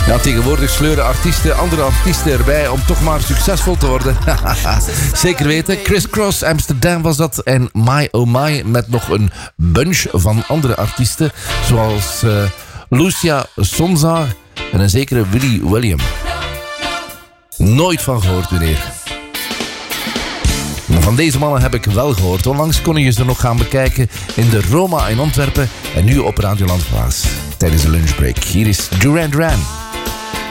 Ja, tegenwoordig sleuren artiesten andere artiesten erbij om toch maar succesvol te worden. Zeker weten. Criss Cross, Amsterdam was dat. En My Oh My met nog een bunch van andere artiesten. Zoals Lucia Sonza en een zekere Willy William. Nooit van gehoord, meneer. Maar van deze mannen heb ik wel gehoord. Onlangs kon je ze nog gaan bekijken in de Roma in Antwerpen. En nu op Radio Landplaats tijdens de lunchbreak. Hier is Duran Duran.